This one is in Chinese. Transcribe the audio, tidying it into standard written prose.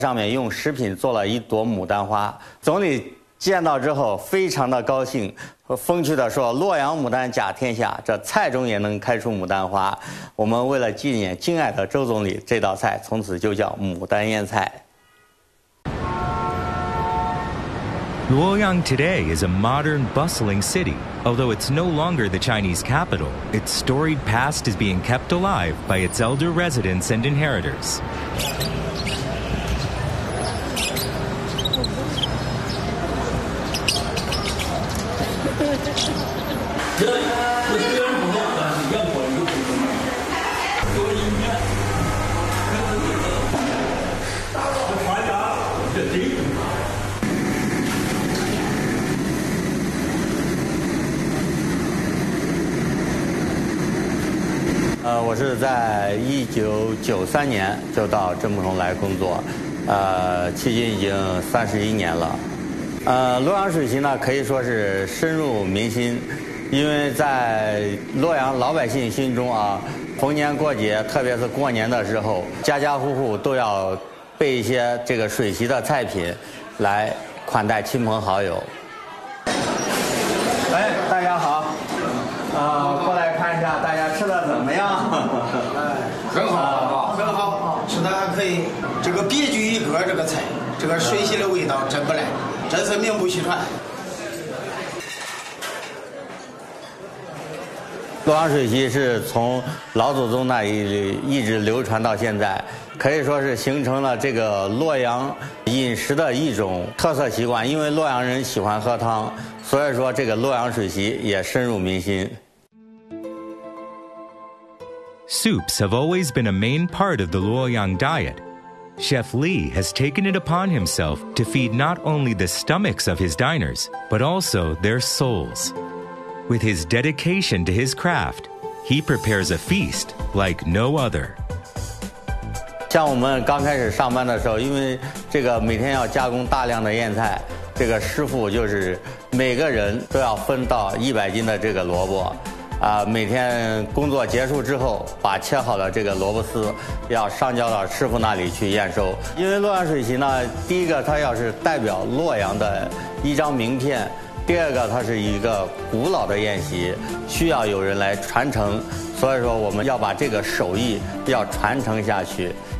上面用食品做了一朵牡丹花。总理见到之后非常的高兴，风趣地说：“洛阳牡丹甲天下，这菜中也能开出牡丹花。”我们为了纪念敬爱的周总理，这道菜从此就叫牡丹腌菜。 Luoyang today is a modern, bustling city. Although it's no longer the Chinese capital, its storied past is being kept alive by its elder residents and inheritors. 我是在1993年就到郑浦东来工作，迄今已经31年了。洛阳水席呢可以说是深入民心，因为在洛阳老百姓心中啊，逢年过节，特别是过年的时候，家家户户都要备一些这个水席的菜品，来款待亲朋好友。哎，大家好。 过来看一下大家吃的怎么样？ 很好，很好，吃的还可以。这个别具一格，这个菜，这个水席的味道真不赖，真是名不虚传。 洛阳水席是从老祖宗那里一直流传到现在，可以说是形成了这个洛阳饮食的一种特色习惯。因为洛阳人喜欢喝汤，所以说这个洛阳水席也深入民心。 Soups have always been a main part of the Luoyang diet. Chef Li has taken it upon himself to feed not only the stomachs of his diners, but also their souls. With his dedication to his craft, he prepares a feast like no other. 像我们刚开始上班的时候，因为这个每天要加工大量的腌菜，这个师傅就是每个人都要分到100斤的这个萝卜。 每天工作结束之后，把切好的这个萝卜丝要上交到师傅那里去验收。因为洛阳水席呢，第一个它要是代表洛阳的一张名片，第二个它是一个古老的宴席，需要有人来传承，所以说我们要把这个手艺要传承下去。